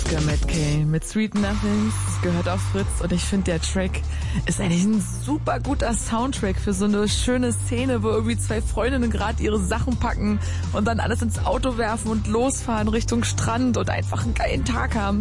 Oscar Mackey mit Sweet Nothings, das gehört auf Fritz und ich finde, der Track ist eigentlich ein super guter Soundtrack für so eine schöne Szene, wo irgendwie zwei Freundinnen gerade ihre Sachen packen und dann alles ins Auto werfen und losfahren Richtung Strand und einfach einen geilen Tag haben.